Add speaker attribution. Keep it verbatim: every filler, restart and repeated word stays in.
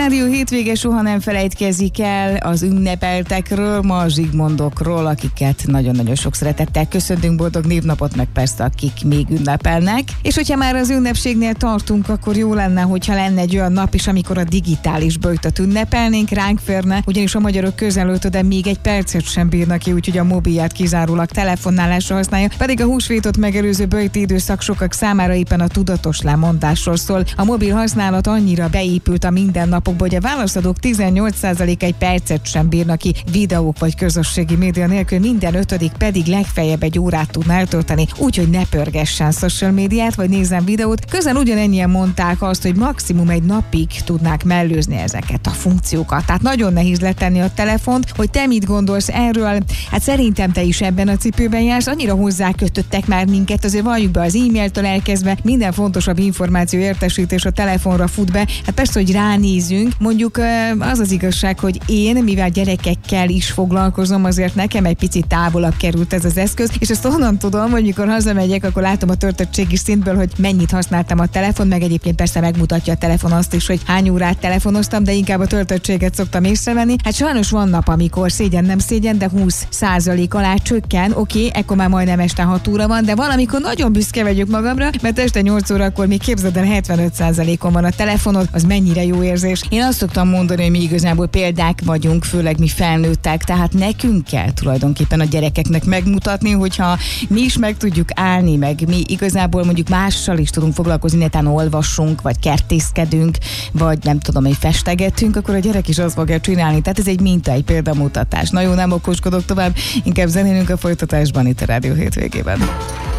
Speaker 1: Rádió hétvége soha nem felejtkezik el az ünnepeltekről, ma a Zsigmondokról, akiket nagyon-nagyon sok szeretettel köszöntünk, boldog névnapot, meg persze akik még ünnepelnek. És hogyha már az ünnepségnél tartunk, akkor jó lenne, hogyha lenne egy olyan nap is, amikor a digitális böjtöt ünnepelnénk, ránk férne, ugyanis a magyarok közelőtt, de még egy percet sem bírnak ki, úgyhogy a mobilját kizárólag telefonálásra használja, pedig a húsvétot megelőző böjti időszak sokak számára éppen a tudatos lemondásról szól. A mobil használat annyira beépült a mindennapokba, hogy a válaszadók tizennyolc százaléka egy percet sem bírnak ki videók vagy közösségi média nélkül, minden ötödik pedig legfeljebb egy órát tudna eltölteni, úgyhogy ne pörgessen social médiát vagy nézzen videót. Közel ugyanennyien mondták azt, hogy maximum egy napig tudnák mellőzni ezeket a funkciókat. Tehát nagyon nehéz letenni a telefont. Hogy te mit gondolsz erről? Hát szerintem te is ebben a cipőben jársz, annyira hozzákötöttek már minket, azért valljuk be, az e-mailtől elkezdve minden fontosabb információ értesítés a telefonra fut be. Hát persze, hogy ránézünk. Mondjuk az az igazság, hogy én, mivel gyerekekkel is foglalkozom, azért nekem egy picit távolabb került ez az eszköz, és ezt onnan tudom, hogy mikor hazamegyek, akkor látom a törtöttségi szintből, hogy mennyit használtam a telefon, meg egyébként persze megmutatja a telefon azt is, hogy hány órát telefonoztam, de inkább a töltöttséget szoktam észrevenni. Hát sajnos van nap, amikor szégyen nem szégyen, de húsz százalék alá csökken. Oké, ekkor már majdnem este hat óra van, de valamikor nagyon büszke vagyok magamra, mert este nyolc órakor még képzeld el hetvenöt százalékon van a telefonod, az mennyire jó érzés. Én azt szoktam mondani, hogy mi igazából példák vagyunk, főleg mi felnőttek, tehát nekünk kell tulajdonképpen a gyerekeknek megmutatni, hogyha mi is meg tudjuk állni, meg mi igazából mondjuk mással is tudunk foglalkozni, netán olvassunk, vagy kertészkedünk, vagy nem tudom, hogy festegetünk, akkor a gyerek is azt fogja csinálni. Tehát ez egy minta, egy példamutatás. Na jó, nem okoskodok tovább, inkább zenélünk a folytatásban itt a Rádió hétvégében.